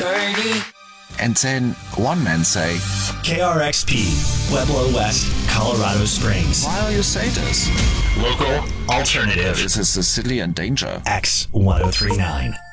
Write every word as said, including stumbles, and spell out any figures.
thirty. And then one man say, K R X P, Pueblo West, Colorado Springs. why are you say this? Local, alternative, This is the city in danger. X ten thirty-nine.